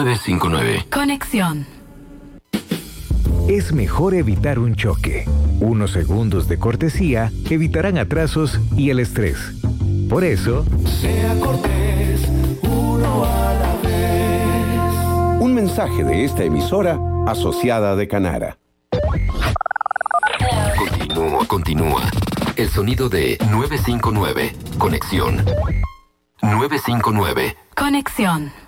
959. Conexión. Es mejor evitar un choque. Unos segundos de cortesía evitarán atrasos y el estrés. Por eso, sea cortés, uno a la vez. Un mensaje de esta emisora asociada de Canara. Continúa. El sonido de 959. Conexión. 959. Conexión.